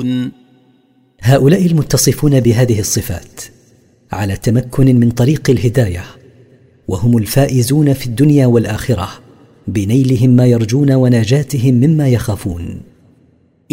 يعلمون. هؤلاء المتصفون بهذه الصفات على تمكن من طريق الهداية، وهم الفائزون في الدنيا والآخرة بنيلهم ما يرجون ونجاتهم مما يخافون.